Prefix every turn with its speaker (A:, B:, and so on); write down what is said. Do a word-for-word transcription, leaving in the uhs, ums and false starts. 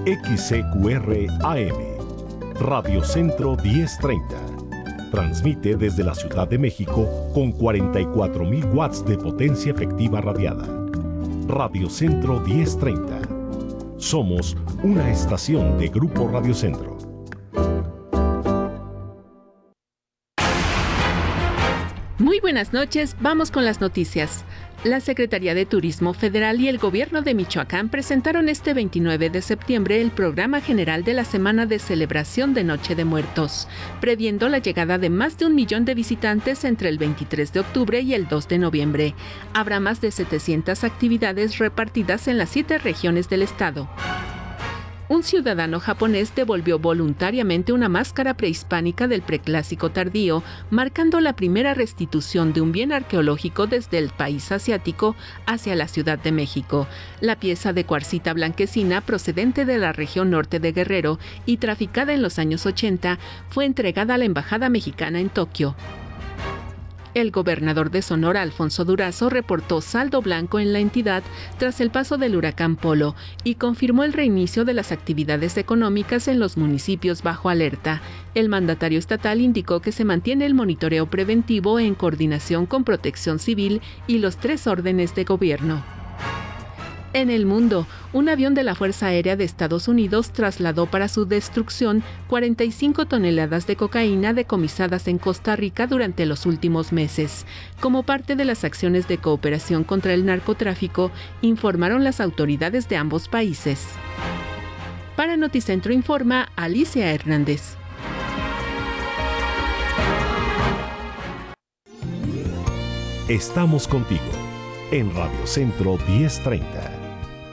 A: X C Q R A M, Radio Centro diez treinta. Transmite desde la Ciudad de México con cuarenta y cuatro mil watts de potencia efectiva radiada. Radio Centro diez treinta. Somos una estación de Grupo Radio Centro.
B: Muy buenas noches, vamos con las noticias. La Secretaría de Turismo Federal y el Gobierno de Michoacán presentaron este veintinueve de septiembre el Programa General de la Semana de Celebración de Noche de Muertos, previendo la llegada de más de un millón de visitantes entre el veintitrés de octubre y el dos de noviembre. Habrá más de setecientas actividades repartidas en las siete regiones del estado. Un ciudadano japonés devolvió voluntariamente una máscara prehispánica del Preclásico tardío, marcando la primera restitución de un bien arqueológico desde el país asiático hacia la Ciudad de México. La pieza de cuarcita blanquecina procedente de la región norte de Guerrero y traficada en los años ochenta fue entregada a la Embajada Mexicana en Tokio. El gobernador de Sonora, Alfonso Durazo, reportó saldo blanco en la entidad tras el paso del huracán Polo y confirmó el reinicio de las actividades económicas en los municipios bajo alerta. El mandatario estatal indicó que se mantiene el monitoreo preventivo en coordinación con Protección Civil y los tres órdenes de gobierno. En el mundo, un avión de la Fuerza Aérea de Estados Unidos trasladó para su destrucción cuarenta y cinco toneladas de cocaína decomisadas en Costa Rica durante los últimos meses. Como parte de las acciones de cooperación contra el narcotráfico, informaron las autoridades de ambos países. Para Noticentro Informa, Alicia Hernández.
A: Estamos contigo en Radio Centro diez treinta.